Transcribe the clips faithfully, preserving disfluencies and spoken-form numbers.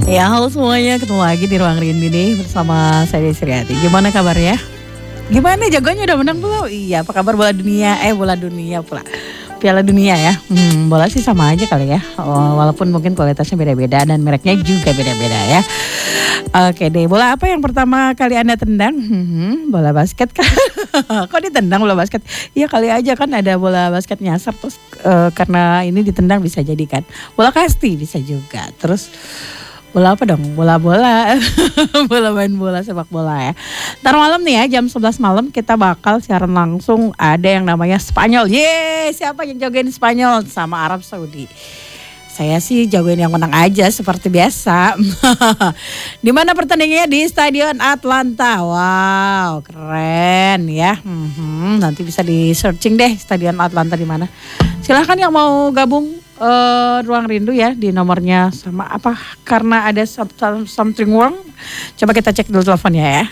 Ya, halo semuanya, ketemu lagi di Ruang Rindu nih bersama saya Desi Riyati. Gimana kabarnya? Gimana, jagoannya udah menang belum? Iya, apa kabar bola dunia? Eh, bola dunia pula. Piala dunia ya. Hmm, bola sih sama aja kali ya. Oh, walaupun mungkin kualitasnya beda-beda dan mereknya juga beda-beda ya. Oke deh, bola apa yang pertama kali Anda tendang? Hmm, bola basket kan? Kok ditendang bola basket? Iya kali aja kan ada bola basket nyasar terus eh, karena ini ditendang bisa jadi kan. Bola kasti bisa juga. Terus bola apa dong? Bola-bola. Bola main bola sepak bola ya. Ntar malam nih ya jam sebelas malam kita bakal siaran langsung ada yang namanya Spanyol. Yeay, siapa yang jagain Spanyol sama Arab Saudi? Saya sih jagoin yang menang aja seperti biasa. Di mana pertandingannya? Di Stadion Atlanta. Wow, keren ya. Hmm, nanti bisa di searching deh Stadion Atlanta di mana. Silahkan yang mau gabung uh, Ruang Rindu ya di nomornya sama apa? Karena ada something wrong. Coba kita cek dulu teleponnya ya.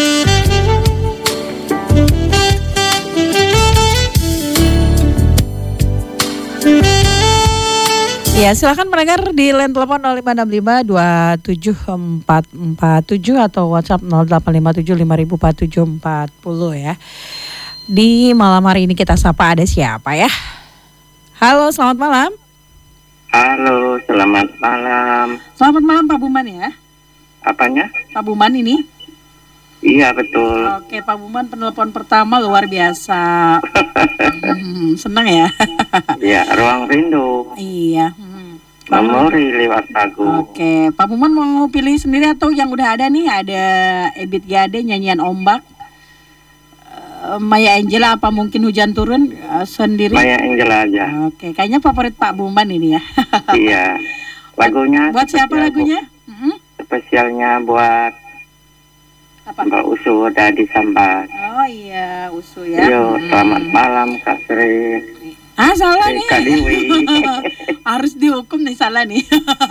Ya, silakan mendengar di line telepon nol lima enam lima dua tujuh empat empat tujuh atau WhatsApp nol delapan lima tujuh lima empat tujuh empat nol ya. Di malam hari ini kita sapa ada siapa ya? Halo, selamat malam. Halo, selamat malam. Selamat malam Pak Buman ya. Apanya? Pak Buman ini? Iya, betul. Oke, Pak Buman penelpon pertama luar biasa. hmm, senang ya? Iya, Ruang Rindu. Iya. Hmm. Memori lewat lagu. Oke, Pak Buman mau pilih sendiri atau yang udah ada nih? Ada Ebit Gade, Nyanyian Ombak, uh, Maya Angela, apa mungkin Hujan Turun uh, sendiri? Maya Angela aja. Oke, kayaknya favorit Pak Buman ini ya. Iya. Lagunya. Buat siapa lagunya? Bu, spesialnya buat apa? Mbak Usu udah disambat. Oh iya, Usu ya. Yo, hmm. Selamat malam Kak Sri. Ah, salah nih. Kak Dewi. Harus dihukum nih, salah nih.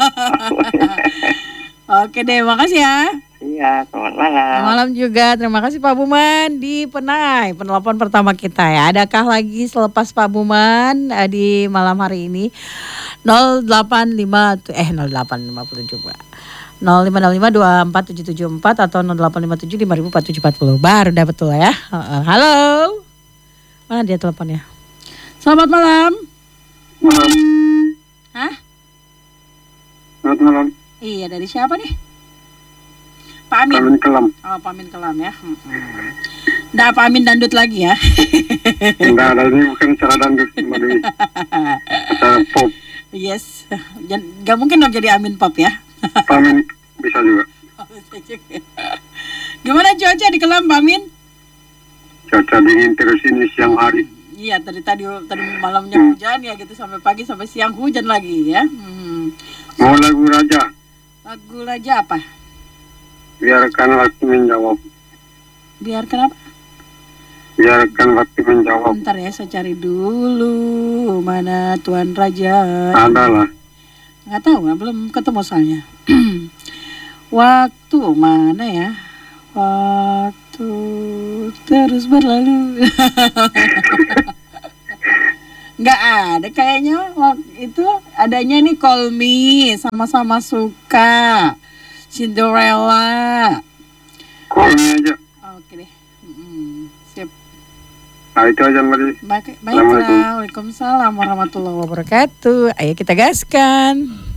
Oke deh, makasih ya. Iya, selamat malam. Selamat malam juga, terima kasih Pak Buman di Penai, penelpon pertama kita ya. Adakah lagi selepas Pak Buman uh, di malam hari ini? nol delapan lima eh nol delapan lima tujuh nol lima enam lima dua empat tujuh tujuh empat atau nol delapan lima tujuh lima empat tujuh empat nol. Baru udah betul ya. Uh, halo. Mana dia teleponnya? Selamat malam. Malam. Hah? Selamat malam. Iya, dari siapa nih? Pak Amin. Pamin Kelam. Oh, Pak Amin Kelam ya. Nggak Pak Amin dandut lagi ya? Enggak, ada ini bukan cara dandut, Mbak. Acara pop. Yes. Gak mungkin dong jadi Amin Pop ya? Pamin bisa juga. Gimana cuaca di Kelam, Pak Amin? Cuaca dingin terus ini siang hari. Iya, tadi tadi tadi malamnya hujan ya gitu sampai pagi sampai siang hujan lagi ya. Hmm. Mau lagu Raja? Lagu Raja apa? Biarkan waktu menjawab. Biarkan apa? Biarkan waktu menjawab. Bentar ya, saya cari dulu mana Tuan Raja. Ada lah. Nggak tahu, nggak belum ketemu soalnya. Waktu mana ya? Waktu terus berlalu. Nggak ada kayaknya. Itu adanya nih Call Me, Sama-sama Suka, Cinderella. Call Me aja. Oke deh. Mm-mm. Sip. Nah itu aja Mbak. Baik, baiklah. Waalaikumsalam warahmatullahi wabarakatuh. Ayo kita gaskan.